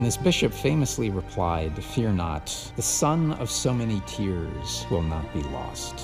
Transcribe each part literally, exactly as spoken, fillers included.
This bishop famously replied, "Fear not, the son of so many tears will not be lost."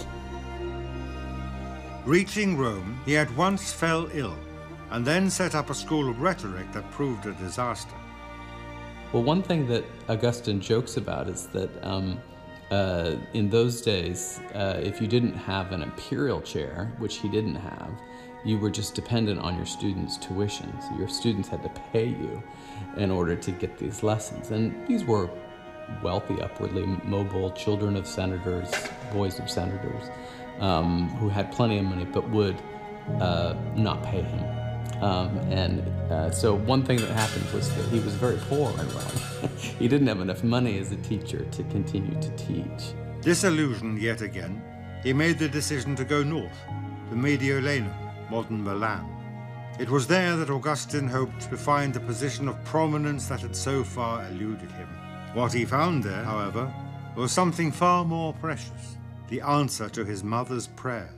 Reaching Rome, he at once fell ill, and then set up a school of rhetoric that proved a disaster. Well, one thing that Augustine jokes about is that um, uh, in those days, uh, if you didn't have an imperial chair, which he didn't have, you were just dependent on your students' tuition. So your students had to pay you in order to get these lessons. And these were wealthy, upwardly mobile children of senators, boys of senators, um, who had plenty of money but would uh, not pay him. Um, and uh, so one thing that happened was that he was very poor in Rome. He didn't have enough money as a teacher to continue to teach. Disillusioned yet again, he made the decision to go north, to Mediolanum, modern Milan. It was there that Augustine hoped to find the position of prominence that had so far eluded him. What he found there, however, was something far more precious, the answer to his mother's prayers.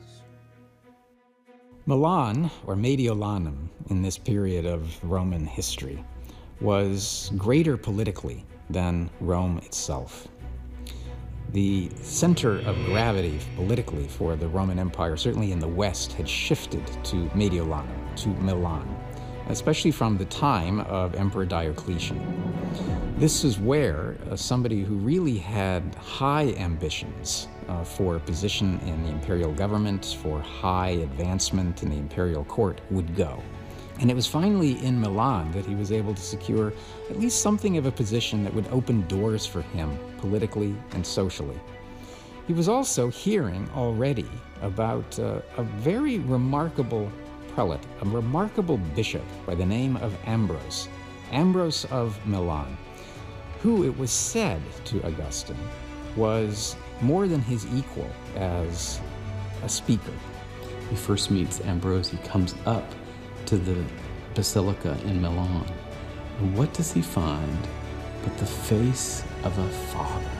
Milan, or Mediolanum, in this period of Roman history, was greater politically than Rome itself. The center of gravity politically for the Roman Empire, certainly in the West, had shifted to Mediolanum, to Milan, especially from the time of Emperor Diocletian. This is where uh, somebody who really had high ambitions uh, for a position in the imperial government, for high advancement in the imperial court, would go. And it was finally in Milan that he was able to secure at least something of a position that would open doors for him politically and socially. He was also hearing already about uh, a very remarkable prelate, a remarkable bishop by the name of Ambrose, Ambrose of Milan, who, it was said to Augustine, was more than his equal as a speaker. He first meets Ambrose, he comes up to the basilica in Milan. And what does he find but the face of a father?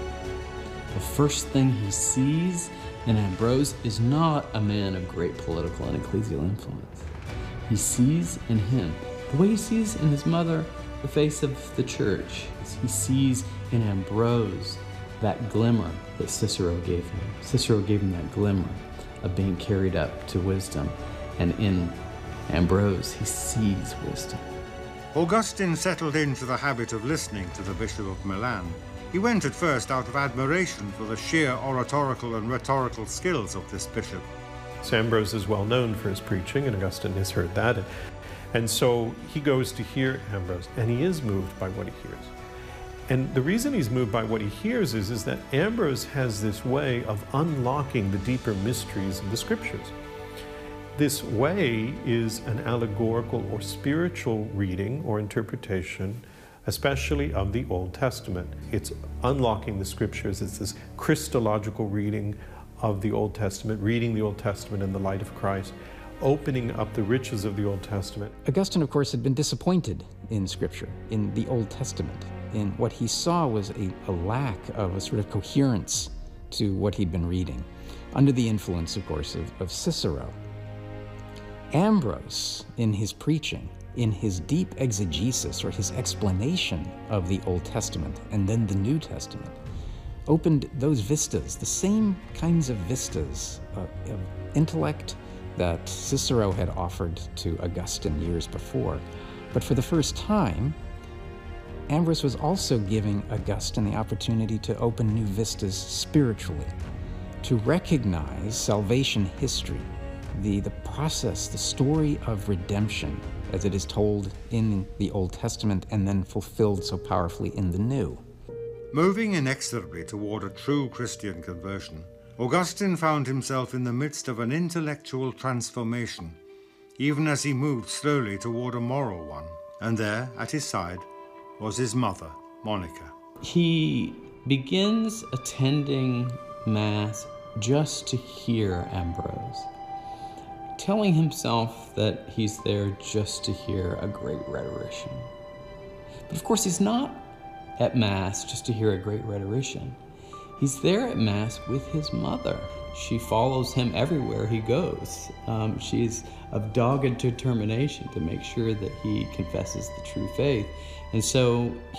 The first thing he sees in Ambrose is not a man of great political and ecclesial influence. He sees in him, the way he sees in his mother, the face of the church. He sees in Ambrose that glimmer that Cicero gave him. Cicero gave him that glimmer of being carried up to wisdom, and in Ambrose, he sees wisdom. Augustine settled into the habit of listening to the Bishop of Milan. He went at first out of admiration for the sheer oratorical and rhetorical skills of this bishop. So Ambrose is well known for his preaching, and Augustine has heard that. And, and so he goes to hear Ambrose, and he is moved by what he hears. And the reason he's moved by what he hears is, is that Ambrose has this way of unlocking the deeper mysteries of the scriptures. This way is an allegorical or spiritual reading or interpretation, especially of the Old Testament. It's unlocking the scriptures. It's this Christological reading of the Old Testament, reading the Old Testament in the light of Christ, opening up the riches of the Old Testament. Augustine, of course, had been disappointed in Scripture, in the Old Testament. In what he saw was a, a lack of a sort of coherence to what he'd been reading, under the influence, of course, of, of Cicero. Ambrose, in his preaching, in his deep exegesis, or his explanation of the Old Testament and then the New Testament, opened those vistas, the same kinds of vistas of, of intellect that Cicero had offered to Augustine years before. But for the first time, Ambrose was also giving Augustine the opportunity to open new vistas spiritually, to recognize salvation history, the, the process, the story of redemption as it is told in the Old Testament and then fulfilled so powerfully in the New. Moving inexorably toward a true Christian conversion, Augustine found himself in the midst of an intellectual transformation, even as he moved slowly toward a moral one. And there, at his side, was his mother, Monica. He begins attending Mass just to hear Ambrose, telling himself that he's there just to hear a great rhetorician. But of course, he's not at Mass just to hear a great rhetorician. He's there at Mass with his mother. She follows him everywhere he goes. Um, she's of dogged determination to make sure that he confesses the true faith. And so